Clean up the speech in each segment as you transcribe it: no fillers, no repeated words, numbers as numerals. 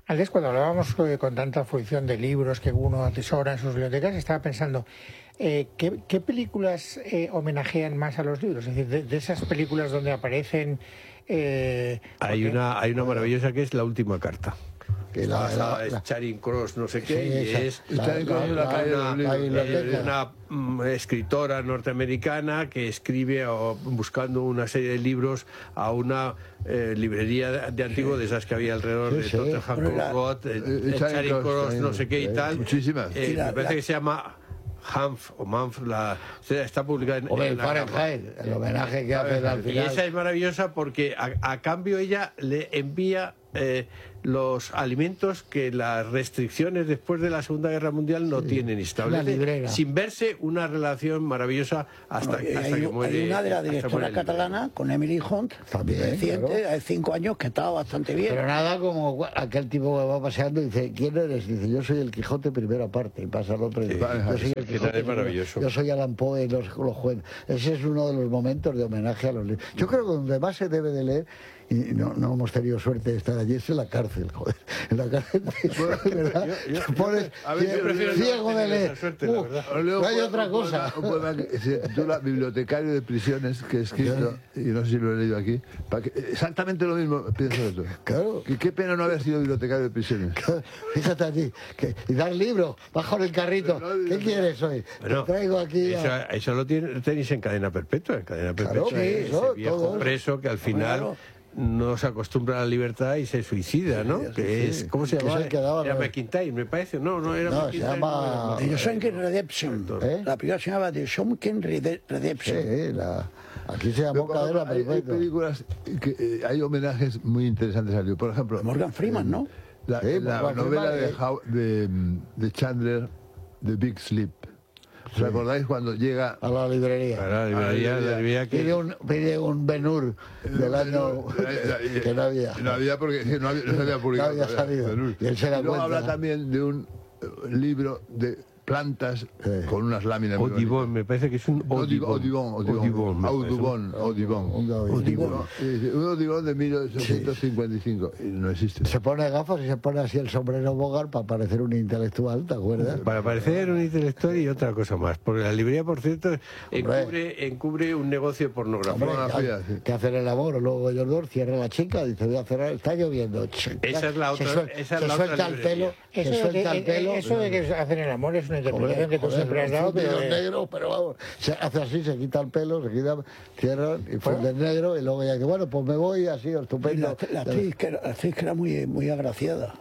Antes, cuando hablábamos con tanta fruición de libros que uno atesora en sus bibliotecas, estaba pensando, ¿qué películas homenajean más a los libros? Es decir, de esas películas donde aparecen... Hay una maravillosa que es La última carta. Que Es Charing Cross, no sé qué, sí, y es una escritora norteamericana que escribe buscando una serie de libros a una librería de antiguo de esas que había alrededor de Tottenham Court Road, Charing Cross, no sé qué y tal. Muchísimas. Me parece que se llama Hanf o Manf, está publicada en Fahrenheit, el homenaje que hace al final. Y esa es maravillosa porque a cambio ella le envía los alimentos que las restricciones después de la Segunda Guerra Mundial no tienen establece, sin verse una relación maravillosa hasta que muere. Hay una de la directora catalana con Emily Hunt, también, reciente, claro. Hace 5 años, que estaba bastante bien. Pero nada como aquel tipo que va paseando y dice, ¿quién eres? Dice, yo soy el Quijote primera parte, y pasa el otro y dice, yo soy el Quijote, es maravilloso. Yo soy Allan Poe, los jueces. Ese es uno de los momentos de homenaje a los libros. Yo creo que donde más se debe de leer, y no hemos tenido suerte de estar allí, es en la cárcel, joder. En la cárcel, ¿verdad? Te pones ciego de leer. No hay otra cosa. Un poema que se titula Bibliotecario de prisiones, que he escrito, y no sé si lo he leído aquí, exactamente lo mismo pienso de eso. Claro. Qué pena no haber sido bibliotecario de prisiones. Fíjate allí, y dar libro, bajo en el carrito. ¿Qué quieres hoy? Bueno, te traigo aquí eso lo tenéis en cadena perpetua. En cadena perpetua, claro, ese viejo preso que al final no se acostumbra a la libertad y se suicida, ¿no? Que es, ¿cómo se llama? Era McIntyre, me parece. No era no, McIntyre. Se llama... The Shawshank Redemption. La película se llamaba The Shawshank Redemption. Sí, aquí se llamó cadena perpetua. Hay películas que hay homenajes muy interesantes al libro. Por ejemplo, Morgan Freeman, ¿no? La novela de Chandler, The Big Sleep. ¿Os acordáis cuando llega a la librería? A la librería que... Pide un Ben-Hur del año que no había. No había porque no se había publicado. No había salido. Y él se da cuenta. Habla también de un libro de plantas con unas láminas. Audubon, me parece que es un Audubon. Un Audubon de 1855. Y no existe. Se pone gafas y se pone así el sombrero Bogart para parecer un intelectual, ¿te acuerdas? Para parecer un intelectual y otra cosa más. Porque la librería, por cierto, encubre un negocio de pornografía. Que hacen el amor, luego ellos dos cierran la chica, dice, voy a cerrar, está lloviendo. Esa es la otra. Se suelta el pelo. Eso de que hacen el amor es una interpretación que tú siempre has dado, pero negro, pero vamos, se hace así, se quita el pelo, se quita, cierran y fue de negro y luego ya que bueno, pues me voy así, estupendo. La actriz que era muy agraciada.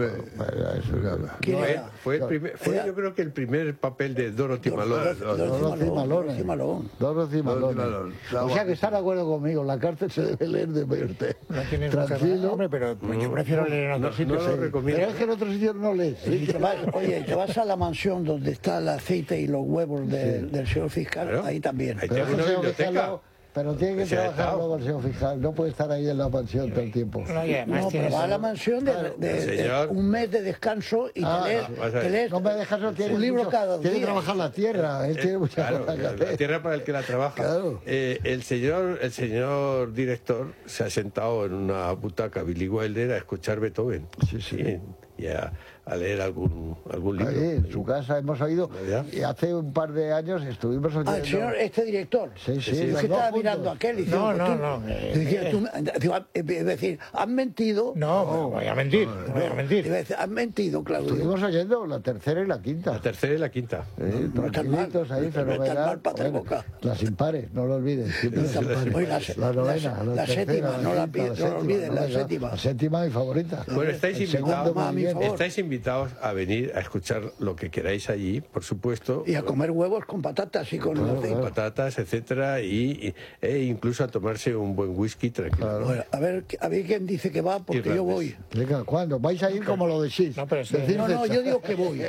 Yo creo que el primer papel de Dorothy Malone. Dorothy Malone. O sea que está de acuerdo conmigo, la cárcel se debe leer de verte. Tranquilo, pero yo prefiero leer en otro sitio. Pero es que en otro sitio no lees. Oye, te vas a la mansión donde está el aceite y los huevos del señor fiscal, ahí también. Ahí tengo una biblioteca. Pero tiene que trabajar luego el señor fiscal, no puede estar ahí en la mansión todo el tiempo. No, pero va a la mansión de un mes de descanso y te lees no me dejas, tiene un libro cada día. Tiene que trabajar la tierra, él tiene muchas cosas que hacer. La tierra para el que la trabaja. Claro. El señor director se ha sentado en una butaca Billy Wilder a escuchar Beethoven. Sí. Y a leer algún libro. Ahí, en su casa hemos oído, y hace un par de años estuvimos oyendo... el señor, director. Sí. Es que estaba mirando a aquel y no. Es decir, ¿has mentido? No, voy a mentir. Has mentido, Claudio. Estuvimos oyendo la tercera y la quinta. La tercera y la quinta. Tranquilitos ahí, fenomenal. Las impares, no lo olvides. La novena, la séptima, no lo olvides, la séptima. La séptima, mi favorita. Bueno, estáis invitados a venir a escuchar lo que queráis allí, por supuesto. Y a comer huevos con patatas y con patatas, etcétera, e incluso a tomarse un buen whisky tranquilo. Bueno, a ver quién dice que va, porque yo voy. Venga, ¿cuándo? ¿Vais a ir como lo de Sis? No, yo digo que voy.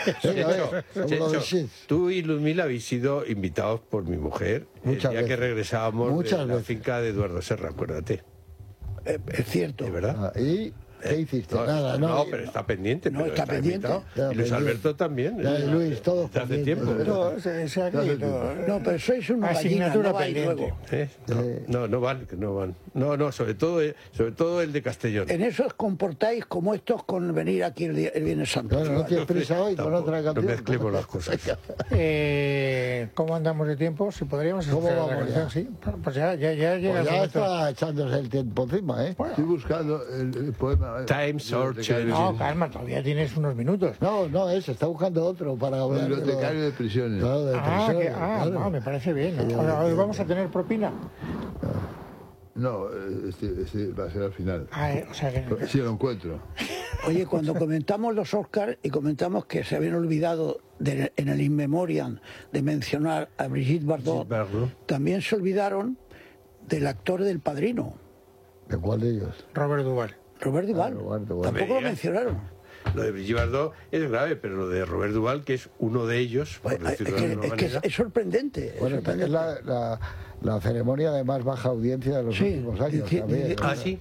Tú y Ludmila habéis sido invitados por mi mujer el día que regresábamos de la finca de Eduardo Serra, acuérdate. Es cierto. ¿De verdad? ¿Qué hiciste? Nada, no, ¿no? pero está pendiente. No, pero está pendiente. invitado. Y Luis Alberto también. Luis, todos Desde hace tiempo. No, No, pero sois una gallina, asignatura no vais pendiente. luego. No van, que no van. No, sobre todo el de Castellón. En eso os comportáis como estos con venir aquí el Viernes Santo. Bueno, no tienes prisa hoy con otra No canción. mezclemos las cosas. ¿Cómo andamos de tiempo? Si podríamos ¿Cómo escuchar la vamos canción, ya? sí. Pues ya llega Pues el ya momento. está echándose el tiempo encima, ¿eh? Estoy buscando el poema. Time Searcher. No, calma, todavía tienes unos minutos. No, está buscando otro para hablar. Bibliotecario de prisiones. Claro, de prisiones, claro. No, me parece bien. Ahora, hoy vamos a tener propina. No, este va a ser al final. O sea que... Sí, lo encuentro. Oye, cuando comentamos los Oscars y comentamos que se habían olvidado en el In Memoriam de mencionar a Brigitte Bardot, también se olvidaron del actor del Padrino, ¿De cuál de ellos? Robert Duvall. Robert Duvall. Robert Duvall. Tampoco lo mencionaron. Lo de Brigitte Bardot es grave, pero lo de Robert Duvall, que es uno de ellos, por decirlo de alguna manera. Es sorprendente. Bueno, es la ceremonia de más baja audiencia de los últimos años también. Ah, sí.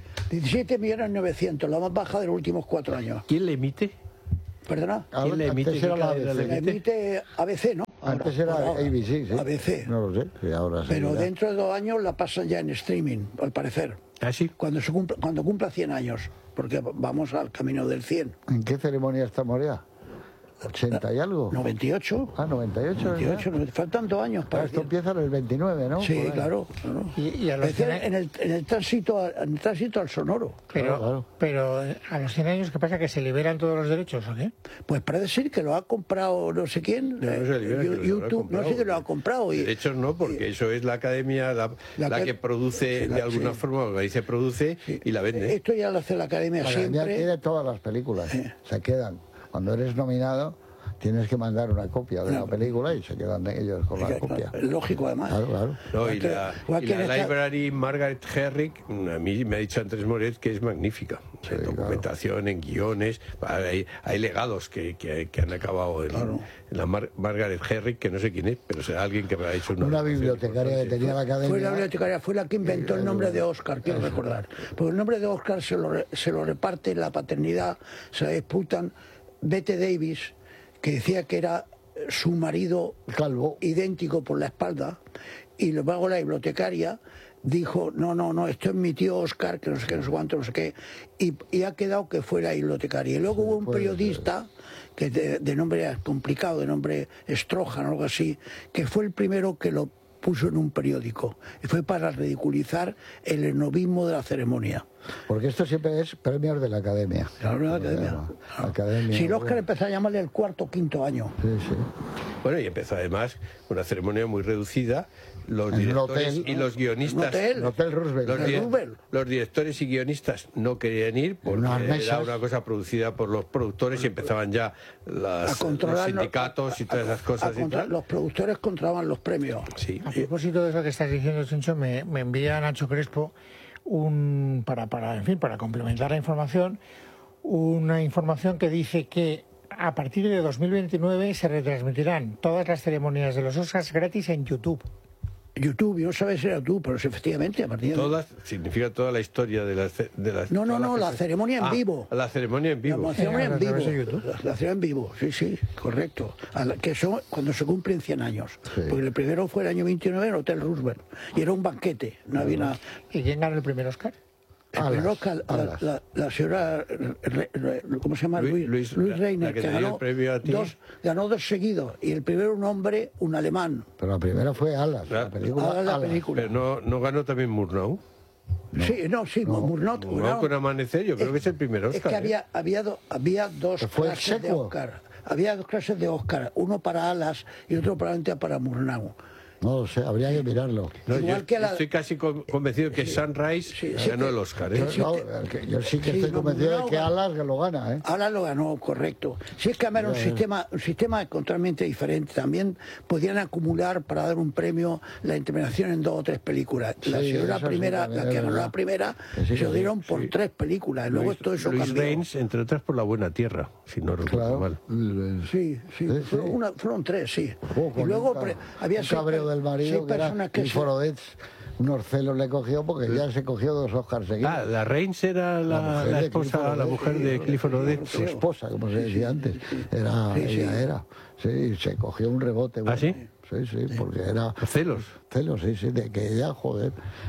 17.900.000, la más baja de los últimos 4 años. ¿Quién le emite? ¿Perdona? ¿Quién le emite? Antes era la ¿Qué cadena ABC. le La emite ABC, ¿no? Antes era Ahora. ABC, sí. ABC. No lo sé, sí, ahora sí. Pero dentro de 2 años la pasan ya en streaming, al parecer. Ah, sí. Cuando cumpla 100 años, porque vamos al camino del 100. ¿En qué ceremonia estamos ya? ¿80 y algo? 98. Ah, 98. 98, faltan 2 años para Esto el 100. empieza en el 29, ¿no? Sí, Por ahí. claro. Y a los Parece 100 años, en el tránsito al sonoro. pero a los 100 años, ¿qué pasa? ¿Que se liberan todos los derechos o qué? Pues parece ser que lo ha comprado no sé quién, No se libera, que los habrá YouTube, comprado. no sé que lo ha comprado. Y, Derechos no, porque eso es la academia la que produce, de alguna forma, la dice produce y la vende. Esto ya lo hace la academia La academia siempre. tiene todas las películas. Se quedan. Cuando eres nominado, tienes que mandar una copia de la película y se quedan ellos con la copia. Lógico, además. Claro. No, y igual que la en esta- Library Margaret Herrick, a mí me ha dicho Andrés Moret que es magnífica. En documentación, en guiones, hay legados que han acabado en la Margaret Herrick, que no sé quién es, pero será alguien que me ha hecho Una bibliotecaria que tenía la academia. Fue la bibliotecaria, fue la que inventó el nombre de Oscar, quiero recordar. Porque el nombre de Oscar se lo reparte la paternidad, se la disputan Bette Davis, que decía que era su marido Calvo. idéntico por la espalda, y luego la bibliotecaria dijo, no, esto es mi tío Oscar, que no sé qué, no sé cuánto, no sé qué, y ha quedado que fue la bibliotecaria. Y luego hubo un periodista, que de nombre complicado, de nombre Strojan o algo así, que fue el primero que lo puso en un periódico, y fue para ridiculizar el esnovismo de la ceremonia. Porque esto siempre es premios de la academia. Claro, la academia. Academia. Si el Oscar empezó a llamarle el 4º o 5º año. Sí, sí. Bueno, y empezó además una ceremonia muy reducida. Los En un directores hotel, y los guionistas. Un Hotel Roosevelt. Los directores y guionistas no querían ir porque Unas era mesas. una cosa producida por los productores y empezaban ya los sindicatos y todas esas cosas. Y tal. Los productores controlaban los premios. Sí. A propósito de eso que estás diciendo, Chincho, me envía Nacho Crespo para complementar la información, una información que dice que a partir de 2029 se retransmitirán todas las ceremonias de los Oscars gratis en YouTube. YouTube, yo no sabía si era YouTube, pero sí, efectivamente, a partir de... Todas, significa toda la historia de las No, todas las la ceremonia en vivo. La ceremonia en vivo. La ceremonia en a través vivo. de YouTube. La ceremonia en vivo, sí, correcto. Que son cuando se cumplen 100 años. Sí. Porque el primero fue el año 29 en el Hotel Roosevelt. Y era un banquete, no había nada. ¿Y quién ganó el primer Oscar? El primer Oscar, la señora, ¿cómo se llama? Luis Reiner, la que que te dio ganó el premio a ti. ganó 2 seguidos. Y el primero un hombre, un alemán. Pero la primera fue Alas, la película. Alas, la Alas. película. Pero no ganó también Murnau. Sí, Murnau. Murnau con Amanecer, yo creo que es el primer Oscar. Es que había 2 ¿Que fue clases de secuo? Oscar. Había 2 clases de Oscar, uno para Alas y otro probablemente para Murnau. No lo sé, habría que mirarlo. No, Igual yo que la- estoy casi convencido que Sunrise ganó el Oscar. ¿eh? Yo sí que Sí, estoy no, convencido no, de que Alas que lo gana, ¿eh? Ahora lo ganó, correcto. Si es que era un sistema totalmente diferente. También podían acumular para dar un premio la interpretación en 2 o 3 películas. La Sí, señora eso sí, primera, también la que es ganó verdad. la primera, Sí, se lo dieron por 3 películas. Luego todo eso Luis cambió. Reigns, entre otras, por La Buena Tierra, si no recuerdo Claro. mal. Sí. Fueron 3, sí. Con Y luego un había un cabreo del marido, 6 que era personas que Clifford Odets, unos celos le cogió porque ya se cogió 2 Oscars seguidos. La Rains era la esposa, la mujer de Clifford Odets. Su esposa, como se decía antes. Ella era. Sí, se cogió un rebote. ¿Ah, sí? Sí, porque era... ¿Celos? Celos, sí, de que ella, joder,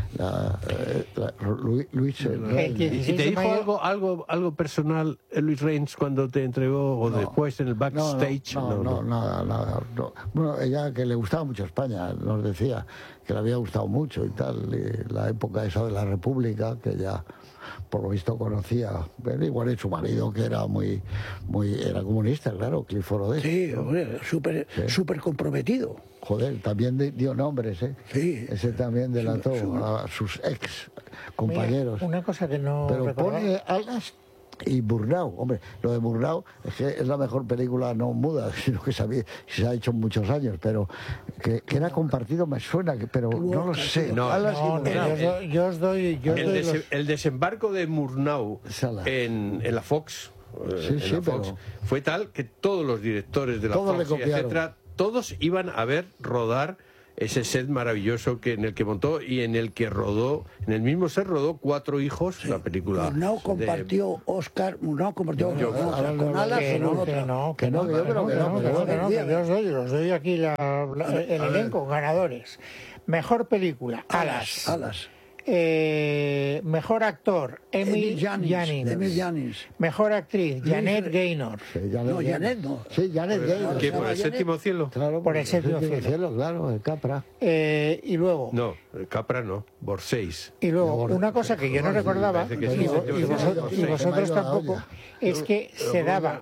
Luis... ¿Y te dijo algo personal Luis Rains cuando te entregó o después en el backstage? No, nada. Bueno, ella que le gustaba mucho España, nos decía que le había gustado mucho y tal, y la época esa de la República, que ya por lo visto conocía, pero igual es su marido, que era era comunista, claro, Clifford Odets. Sí, hombre, súper comprometido. Joder, también dio nombres, ¿eh? Sí. Ese también delató a sus ex compañeros. Mira, una cosa que no pero recordaba. pone Alas y Murnau. Hombre, lo de Murnau es que es la mejor película no muda, sino que se ha hecho muchos años, pero que era compartido me suena, pero no lo sé. Alas y Murnau. Yo os doy el desembarco de Murnau en la Fox, fue tal que todos los directores de la Fox, etcétera, todos iban a ver rodar ese set maravilloso en el que montó y en el que rodó, en el mismo set rodó 4 hijos, la película. Murnau compartió Oscar, Murnau compartió con Alas en otra. Que no, yo creo que no. Yo os doy aquí el elenco, ganadores. Mejor película, Alas. Mejor actor, Emil Jannings. Mejor actriz, Janet Gaynor. Janet no. Sí, Janet Gaynor. ¿Qué, por el séptimo cielo? Claro, por el séptimo cielo, claro, el Capra. Y luego... No, el Capra no, Borséis. Y luego, una cosa que yo no recordaba, y vosotros tampoco, es que se daba...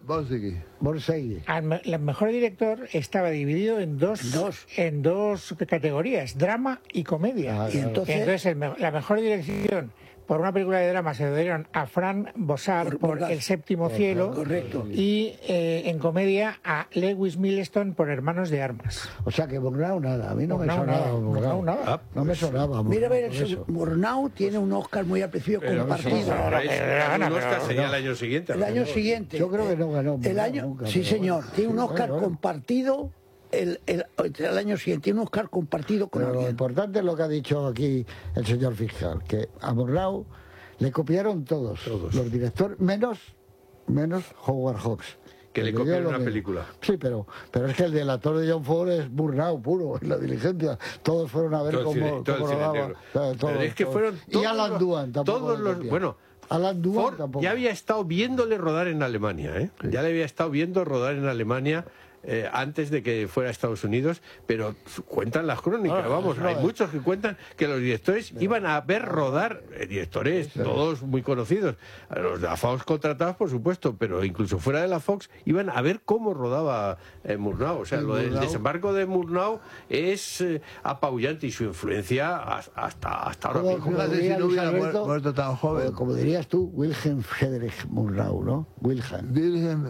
El mejor director estaba dividido en dos categorías, drama y comedia. Y entonces la mejor dirección por una película de drama se lo dieron a Frank Bossard por El séptimo cielo. Correcto. Y en comedia a Lewis Milestone por Hermanos de Armas. O sea que Murnau nada, a mí no me sonaba. Nada. No me sonaba. Mira, Murnau tiene un Oscar muy al principio compartido. Un Oscar sería el año siguiente. El año siguiente. Yo creo que no ganó. Sí, señor. Tiene un Oscar compartido. El año siguiente tiene un Oscar compartido con alguien. Lo importante es lo que ha dicho aquí el señor fiscal, que a Murnau le copiaron todos. Los directores, menos Howard Hawks. Que le copiaron una película. Sí, pero es que el delator de John Ford es Murnau puro, en La Diligencia. Todos fueron a ver cómo rodaba. Pero es que fueron todos, y Alan Dwan tampoco. Alan Dwan tampoco. Ya había estado viéndole rodar en Alemania, ¿eh? Ya le había estado viendo rodar en Alemania. Antes de que fuera a Estados Unidos, pero cuentan las crónicas, hay muchos que cuentan que los directores iban a ver rodar, directores todos muy conocidos, los de la Fox contratados por supuesto, pero incluso fuera de la Fox iban a ver cómo rodaba Murnau, o sea, lo del desembarco de Murnau es apabullante y su influencia hasta ahora mismo. Si no hubiera muerto tan joven. Como dirías tú, Wilhelm Friedrich Murnau, ¿no? Wilhelm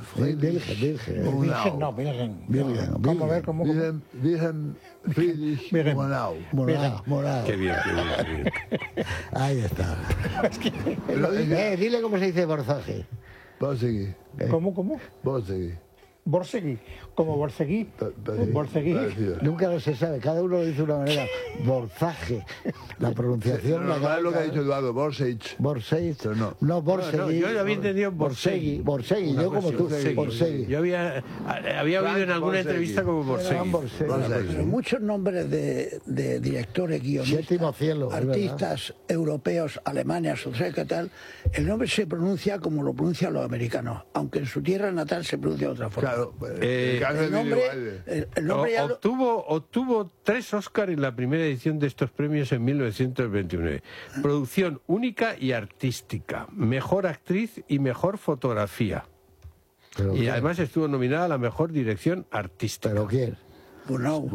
Wilhelm Friedrich Murnau. Qué bien. Ahí está. Dile cómo se dice Borzaje. Borsegui. ¿Cómo? Borsegui, como Borcegui. Nunca lo se sabe, cada uno lo dice de una manera. Borzaje, la pronunciación. No, es lo que ha dicho Eduardo, Borseich. No, Borsegui. Yo había entendido Borsegui. Yo como tú, Borsegui. Yo había oído en alguna entrevista como Borsegui. Pero muchos nombres de directores, guionistas, artistas europeos, alemanes, o sea, ¿qué tal? El nombre se pronuncia como lo pronuncian los americanos, aunque en su tierra natal se pronuncia de otra forma. El nombre obtuvo 3 Oscars en la primera edición de estos premios en 1929. Producción única y artística, mejor actriz y mejor fotografía. Y además estuvo nominada a la mejor dirección artística. ¿Pero quién? Murnau.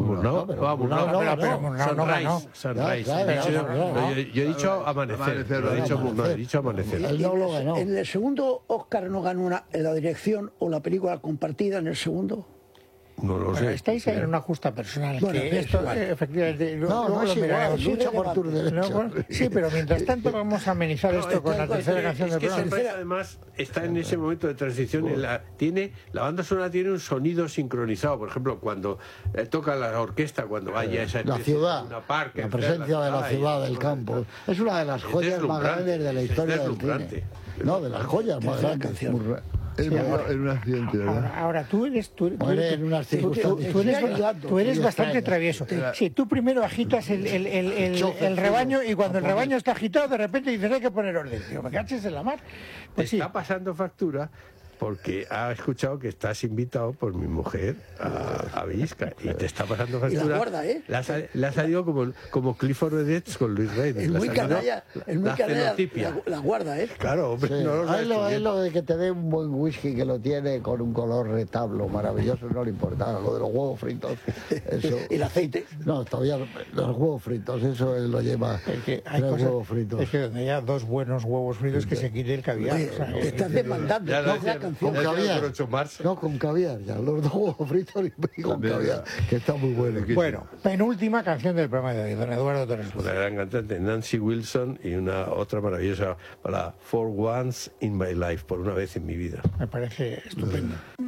Yo he dicho Amanecer. He dicho Amanecer. Él no lo ganó. ¿En el segundo Oscar no ganó la dirección o la película compartida en el segundo? No lo sé. Estáis en una justa personal. Bueno, que esto, efectivamente, no es igual, lucha por tus derechos. Bueno, sí, pero mientras tanto vamos a amenizar esto con la tercera canción del programa. Además, está en ese momento de transición. La banda sonora tiene un sonido sincronizado. Por ejemplo, cuando toca la orquesta, cuando vaya esa la ciudad, Parque, la presencia de la ciudad, del campo. Es una de las joyas más grandes de la historia del cine. No, de las joyas más grandes. Él murió en un accidente, ¿verdad? Ahora tú eres bastante travieso. Sí, tú primero agitas el rebaño y cuando el rebaño está agitado, de repente dices hay que poner orden. Digo, me caches en la mar. Pues está pasando factura porque ha escuchado que estás invitado por mi mujer a Villisca y te está pasando factura. Y la guarda, ¿eh? Le ha salido como Clifford Edwards con Luis Rey. Es muy canalla, la guarda, ¿eh? Claro, hombre, sí. no es lo de que te dé un buen whisky que lo tiene con un color retablo maravilloso, no le importa. Lo de los huevos fritos, eso. Y el aceite. No, todavía los huevos fritos, eso él lo lleva. Huevos fritos. Es que donde haya 2 buenos huevos fritos que se quite el caviar. Oye, te estás demandando. Con caviar. No, con caviar, ya. Los 2 huevos fritos y con caviar, que está muy bueno. Bueno, penúltima canción del programa de hoy, don Eduardo Torres. La gran cantante Nancy Wilson y otra maravillosa para For Once in My Life, por una vez en mi vida. Me parece estupendo.